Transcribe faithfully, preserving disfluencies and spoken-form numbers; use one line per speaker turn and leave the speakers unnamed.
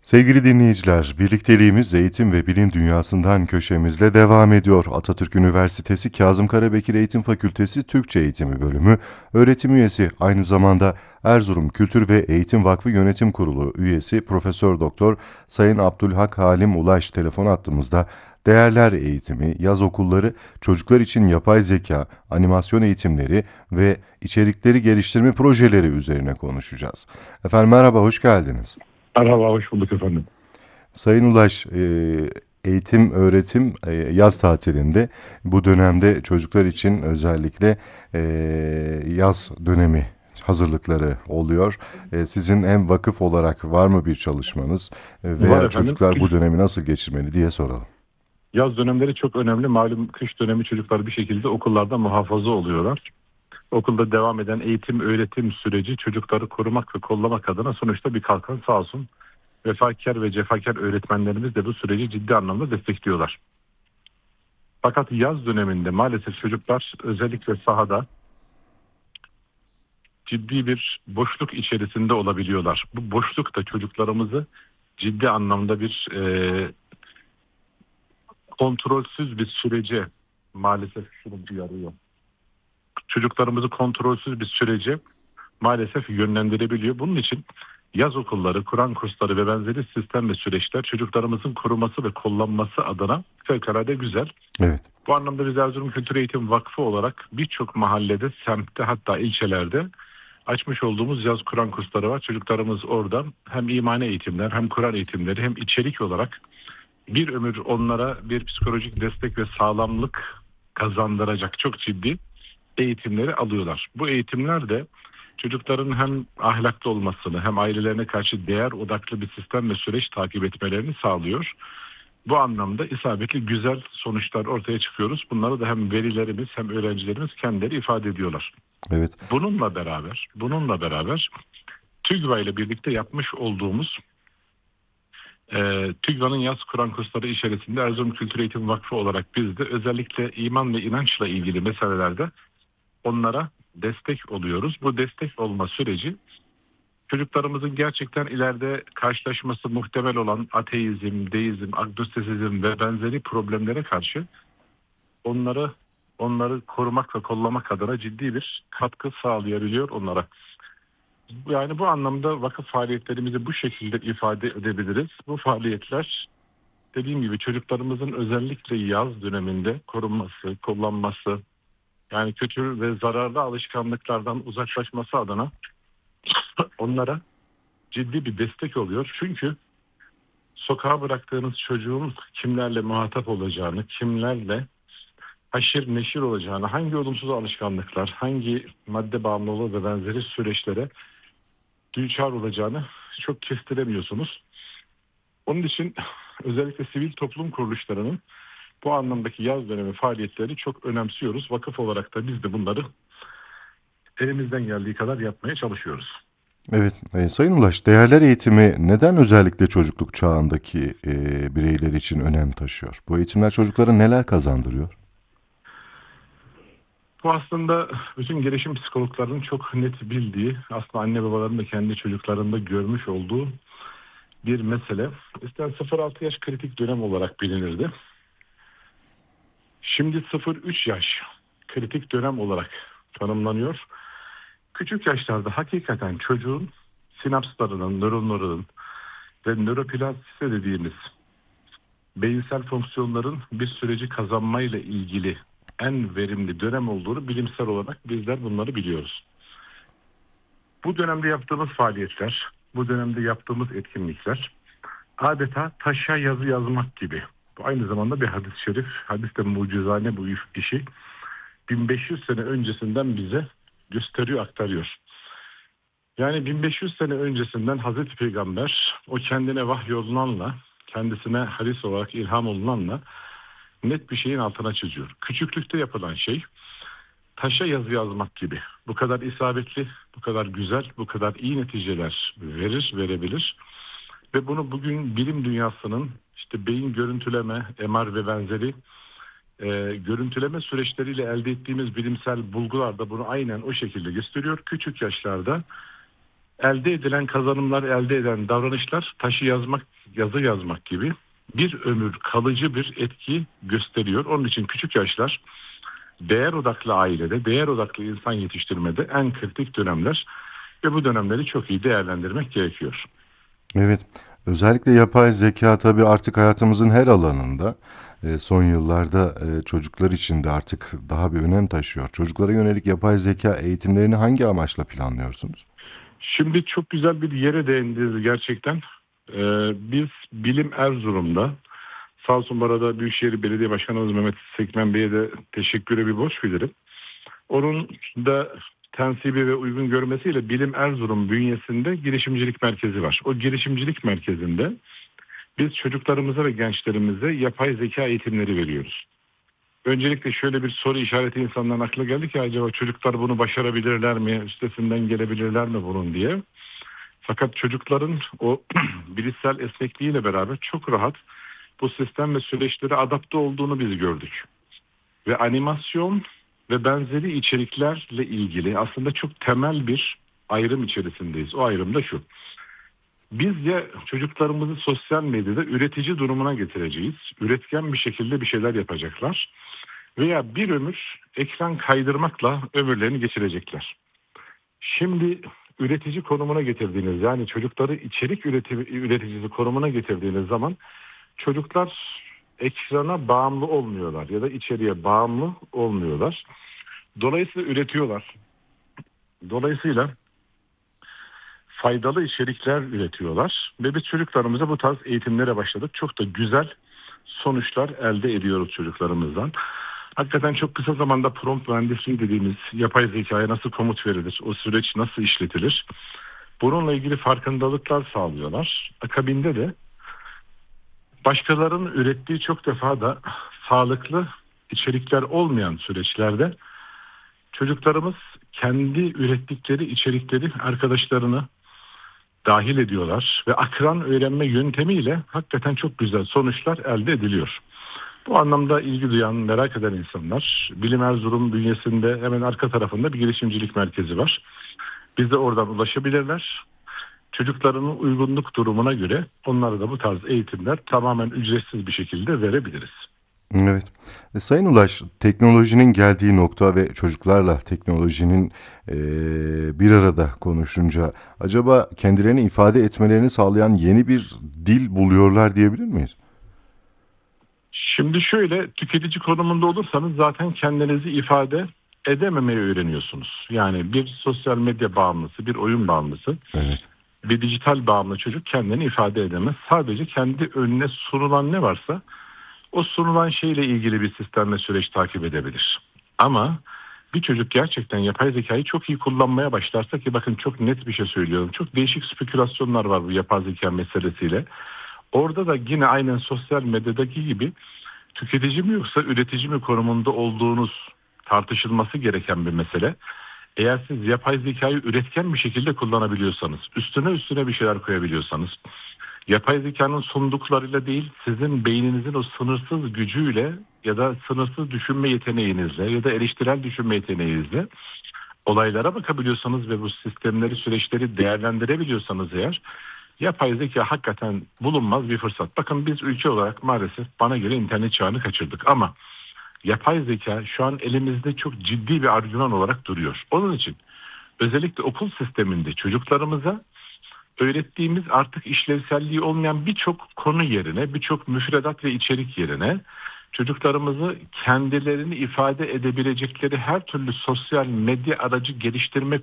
Sevgili dinleyiciler, birlikteliğimiz eğitim ve bilim dünyasından köşemizle devam ediyor. Atatürk Üniversitesi Kazım Karabekir Eğitim Fakültesi Türkçe Eğitimi Bölümü öğretim üyesi, aynı zamanda Erzurum Kültür ve Eğitim Vakfı Yönetim Kurulu üyesi Profesör Doktor Sayın Abdülhak Halim Ulaş telefon attığımızda değerler eğitimi, yaz okulları, çocuklar için yapay zeka, animasyon eğitimleri ve içerikleri geliştirme projeleri üzerine konuşacağız. Efendim merhaba, hoş geldiniz.
Merhaba, hoş bulduk efendim.
Sayın Ulaş, e, eğitim, öğretim e, yaz tatilinde bu dönemde çocuklar için özellikle e, yaz dönemi hazırlıkları oluyor. E, sizin hem vakıf olarak var mı bir çalışmanız e,
Var
veya
efendim.
çocuklar bu dönemi nasıl geçirmeli diye soralım.
Yaz dönemleri çok önemli. Malum kış dönemi çocuklar bir şekilde okullarda muhafaza oluyorlar. Okulda devam eden eğitim öğretim süreci çocukları korumak ve kollamak adına sonuçta bir kalkan sağ olsun. Vefakar ve cefakar öğretmenlerimiz de bu süreci ciddi anlamda destekliyorlar. Fakat yaz döneminde maalesef çocuklar özellikle sahada ciddi bir boşluk içerisinde olabiliyorlar. Bu boşluk da çocuklarımızı ciddi anlamda bir e, kontrolsüz bir sürece maalesef şunu uyarıyor. Çocuklarımızı kontrolsüz bir sürece maalesef yönlendirebiliyor. Bunun için yaz okulları, Kur'an kursları ve benzeri sistem ve süreçler çocuklarımızın koruması ve kollanması adına fevkalade güzel.
Evet,
Bu anlamda biz Erzurum Kültür Eğitim Vakfı olarak birçok mahallede, semtte hatta ilçelerde açmış olduğumuz yaz Kur'an kursları var. Çocuklarımız orada hem imani eğitimler hem Kur'an eğitimleri hem içerik olarak bir ömür onlara bir psikolojik destek ve sağlamlık kazandıracak çok ciddi eğitimleri alıyorlar. Bu eğitimler de çocukların hem ahlaklı olmasını hem ailelerine karşı değer odaklı bir sistem ve süreç takip etmelerini sağlıyor. Bu anlamda isabetli güzel sonuçlar ortaya çıkıyoruz. Bunları da hem velilerimiz hem öğrencilerimiz kendileri ifade ediyorlar.
evet.
Bununla beraber, bununla beraber TÜGVA ile birlikte yapmış olduğumuz e, TÜGVA'nın yaz Kur'an kursları içerisinde Erzurum Kültür Eğitim Vakfı olarak biz de özellikle iman ve inançla ilgili meselelerde onlara destek oluyoruz. Bu destek olma süreci çocuklarımızın gerçekten ileride karşılaşması muhtemel olan ateizm, deizm, agnostisizm ve benzeri problemlere karşı onları onları korumak ve kollamak adına ciddi bir katkı sağlayabiliyor onlara. Yani bu anlamda vakıf faaliyetlerimizi bu şekilde ifade edebiliriz. Bu faaliyetler dediğim gibi çocuklarımızın özellikle yaz döneminde korunması, kullanması, yani kötü ve zararlı alışkanlıklardan uzaklaşması adına onlara ciddi bir destek oluyor. Çünkü sokağa bıraktığınız çocuğun kimlerle muhatap olacağını, kimlerle haşir neşir olacağını, hangi olumsuz alışkanlıklar, hangi madde bağımlılığı ve benzeri süreçlere düçar olacağını çok kestiremiyorsunuz. Onun için özellikle sivil toplum kuruluşlarının bu anlamdaki yaz dönemi faaliyetlerini çok önemsiyoruz. Vakıf olarak da biz de bunları elimizden geldiği kadar yapmaya çalışıyoruz.
Evet, e, Sayın Ulaş, değerler eğitimi neden özellikle çocukluk çağındaki e, bireyler için önem taşıyor? Bu eğitimler çocuklara neler kazandırıyor?
Bu aslında bütün gelişim psikologlarının çok net bildiği, aslında anne babaların da kendi çocuklarında görmüş olduğu bir mesele. Eskiden sıfır altı yaş kritik dönem olarak bilinirdi. Şimdi sıfır üç yaş kritik dönem olarak tanımlanıyor. Küçük yaşlarda hakikaten çocuğun sinapslarının, nöronlarının ve nöroplastisite dediğimiz beyinsel fonksiyonların bir süreci kazanmayla ilgili en verimli dönem olduğunu bilimsel olarak bizler bunları biliyoruz. Bu dönemde yaptığımız faaliyetler, bu dönemde yaptığımız etkinlikler adeta taşa yazı yazmak gibi. Bu aynı zamanda bir hadis-i şerif, hadis de mucizane bu işi bin beş yüz sene öncesinden bize gösteriyor, aktarıyor. Yani bin beş yüz sene öncesinden Hazreti Peygamber o kendine vahyolunanla, kendisine hadis olarak ilham olunanla net bir şeyin altına çiziyor. Küçüklükte yapılan şey taşa yazı yazmak gibi. Bu kadar isabetli, bu kadar güzel, bu kadar iyi neticeler verir, verebilir. Ve bunu bugün bilim dünyasının işte beyin görüntüleme, M R ve benzeri e, görüntüleme süreçleriyle elde ettiğimiz bilimsel bulgular da bunu aynen o şekilde gösteriyor. Küçük yaşlarda elde edilen kazanımlar, elde eden davranışlar taşı yazmak, yazı yazmak gibi bir ömür kalıcı bir etki gösteriyor. Onun için küçük yaşlar değer odaklı ailede, değer odaklı insan yetiştirmede en kritik dönemler ve bu dönemleri çok iyi değerlendirmek gerekiyor.
Evet, özellikle yapay zeka tabii artık hayatımızın her alanında. E, son yıllarda e, çocuklar için de artık daha bir önem taşıyor. Çocuklara yönelik yapay zeka eğitimlerini hangi amaçla planlıyorsunuz?
Şimdi çok güzel bir yere değindiniz gerçekten. Ee, biz Bilim Erzurum'da, sağ olsun bu arada Büyükşehir Belediye Başkanımız Mehmet Sekmen Bey'e de teşekküre bir borç bilirim. Onun da tensibi ve uygun görmesiyle Bilim Erzurum bünyesinde girişimcilik merkezi var. O girişimcilik merkezinde biz çocuklarımıza ve gençlerimize yapay zeka eğitimleri veriyoruz. Öncelikle şöyle bir soru işareti insanların aklına geldi ki acaba çocuklar bunu başarabilirler mi, üstesinden gelebilirler mi bunun diye. Fakat çocukların o bilişsel esnekliğiyle beraber çok rahat bu sistem ve süreçlere adapte olduğunu biz gördük. Ve animasyon ve benzeri içeriklerle ilgili aslında çok temel bir ayrım içerisindeyiz. O ayrım da şu: biz ya çocuklarımızı sosyal medyada üretici durumuna getireceğiz, üretken bir şekilde bir şeyler yapacaklar, veya bir ömür ekran kaydırmakla ömürlerini geçirecekler. Şimdi üretici konumuna getirdiğiniz, yani çocukları içerik üreti- üreticisi konumuna getirdiğiniz zaman çocuklar ekrana bağımlı olmuyorlar ya da içeriye bağımlı olmuyorlar. Dolayısıyla üretiyorlar. Dolayısıyla faydalı içerikler üretiyorlar ve biz çocuklarımıza bu tarz eğitimlere başladık. Çok da güzel sonuçlar elde ediyoruz çocuklarımızdan. Hakikaten çok kısa zamanda prompt mühendisliği dediğimiz yapay zekaya nasıl komut verilir, o süreç nasıl işletilir, bununla ilgili farkındalıklar sağlıyorlar. Akabinde de başkalarının ürettiği çok defa da sağlıklı içerikler olmayan süreçlerde çocuklarımız kendi ürettikleri içerikleri arkadaşlarını dahil ediyorlar ve akran öğrenme yöntemiyle hakikaten çok güzel sonuçlar elde ediliyor. Bu anlamda ilgi duyan, merak eden insanlar, Bilim Erzurum bünyesinde hemen arka tarafında bir girişimcilik merkezi var. Bize oradan ulaşabilirler. Çocuklarının uygunluk durumuna göre onlara da bu tarz eğitimler tamamen ücretsiz bir şekilde verebiliriz.
Evet. E, Sayın Ulaş, teknolojinin geldiği nokta ve çocuklarla teknolojinin e, bir arada konuşunca acaba kendilerini ifade etmelerini sağlayan yeni bir dil buluyorlar diyebilir miyiz?
Şimdi şöyle, tüketici konumunda olursanız zaten kendinizi ifade edememeyi öğreniyorsunuz. Yani bir sosyal medya bağımlısı, bir oyun bağımlısı,
Evet.
bir dijital bağımlı çocuk kendini ifade edemez. Sadece kendi önüne sunulan ne varsa o sunulan şeyle ilgili bir sistem ve süreç takip edebilir. Ama bir çocuk gerçekten yapay zekayı çok iyi kullanmaya başlarsa, ki bakın çok net bir şey söylüyorum, çok değişik spekülasyonlar var bu yapay zeka meselesiyle. Orada da yine aynen sosyal medyadaki gibi tüketici mi yoksa üretici mi konumunda olduğunuz tartışılması gereken bir mesele. Eğer siz yapay zekayı üretken bir şekilde kullanabiliyorsanız, üstüne üstüne bir şeyler koyabiliyorsanız, yapay zekanın sunduklarıyla değil, sizin beyninizin o sınırsız gücüyle ya da sınırsız düşünme yeteneğinizle ya da eleştirel düşünme yeteneğinizle olaylara bakabiliyorsanız ve bu sistemleri, süreçleri değerlendirebiliyorsanız eğer, yapay zeka hakikaten bulunmaz bir fırsat. Bakın biz ülke olarak maalesef bana göre internet çağını kaçırdık ama yapay zeka şu an elimizde çok ciddi bir argüman olarak duruyor. Onun için özellikle okul sisteminde çocuklarımıza öğrettiğimiz artık işlevselliği olmayan birçok konu yerine, birçok müfredat ve içerik yerine çocuklarımızı kendilerini ifade edebilecekleri her türlü sosyal medya aracı geliştirme